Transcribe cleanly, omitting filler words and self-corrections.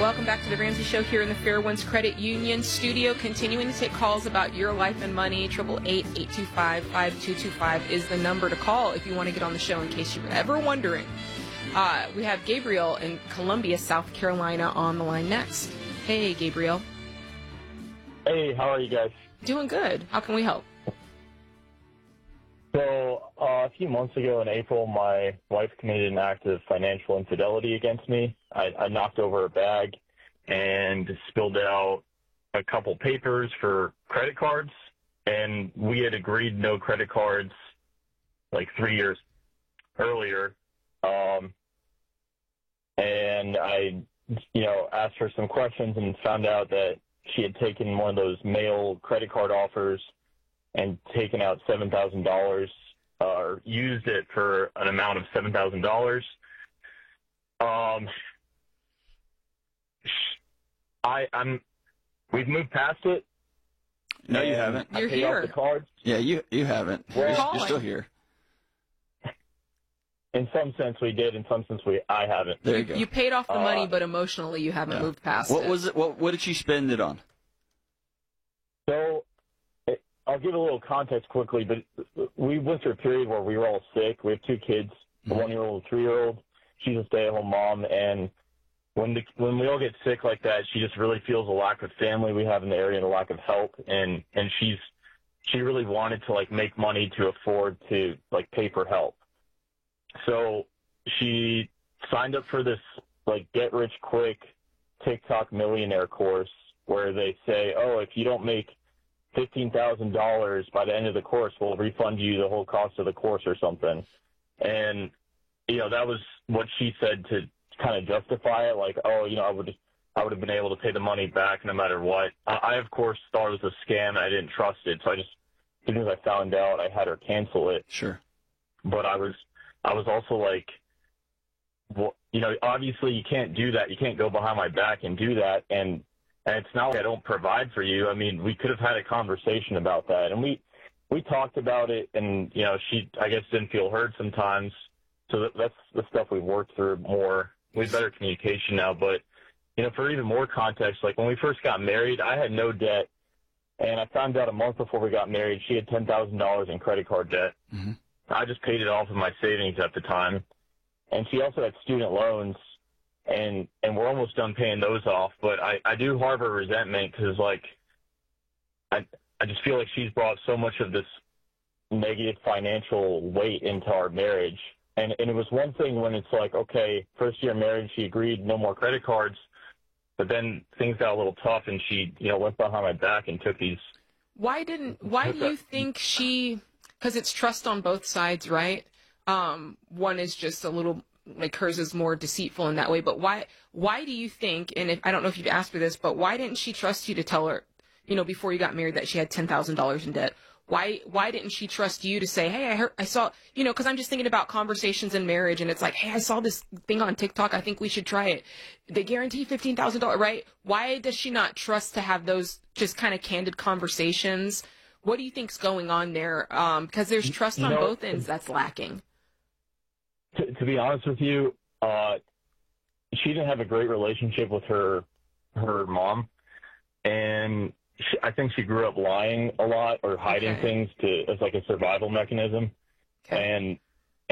Welcome back to the Ramsey Show here in the Fairwinds Credit Union studio. Continuing to take calls about your life and money. 888-825-5225 is the number to call if you want to get on the show in case you were ever wondering. We have Gabriel in Columbia, South Carolina on the line next. Hey, Gabriel. Hey, how are you guys? Doing good. How can we help? So, a few months ago in April, my wife committed an act of financial infidelity against me. I knocked over a bag and spilled out a couple papers for credit cards, and we had agreed no credit cards like 3 years earlier. And I, asked her some questions and found out that she had taken one of those mail credit card offers and taken out $7,000, or used it for an amount of $7,000. We've moved past it. No, you haven't. You're I paid here. off the cards. Yeah, you haven't. Well, you're still here. In some sense we did, in some sense I haven't. There you go. You paid off the money, but emotionally you haven't moved past What it. was it? What did she spend it on? So, I'll give a little context quickly, but we went through a period where we were all sick. We have two kids, a 1-year-old, a 3-year-old. She's a stay-at-home mom, and when we all get sick like that, she just really feels a lack of family we have in the area and a lack of help, and she really wanted to make money to afford to pay for help. So she signed up for this get rich quick TikTok millionaire course where they say, oh, if you don't make $15,000 by the end of the course, we'll refund you the whole cost of the course or something. And, that was what she said to kind of justify it. I would have been able to pay the money back no matter what. I of course, thought it was a scam and I didn't trust it. So as soon as I found out, I had her cancel it. Sure. But I was also well, obviously you can't do that. You can't go behind my back and do that. And it's not like I don't provide for you. I mean, we could have had a conversation about that. And we talked about it, and, she, I guess, didn't feel heard sometimes. So that's the stuff we've worked through more. We have better communication now. But, for even more context, when we first got married, I had no debt. And I found out a month before we got married, she had $10,000 in credit card debt. Mm-hmm. I just paid it off of my savings at the time. And she also had student loans. And we're almost done paying those off, but I do harbor resentment because, I just feel like she's brought so much of this negative financial weight into our marriage. And it was one thing when it's okay, first year marriage, she agreed no more credit cards, but then things got a little tough, and she, went behind my back and took these. Why do you think because it's trust on both sides, right? One is just a little, hers is more deceitful in that way, but why do you think, and I don't know if you've asked her this, but why didn't she trust you to tell her, before you got married that she had $10,000 in debt? Why didn't she trust you to say, hey, I saw, because I'm just thinking about conversations in marriage, and it's hey, I saw this thing on TikTok, I think we should try it. They guarantee $15,000, right? Why does she not trust to have those just kind of candid conversations? What do you think's going on there? Because there's trust on both ends that's lacking. To be honest with you, she didn't have a great relationship with her mom, and I think she grew up lying a lot or hiding things as a survival mechanism. Okay. And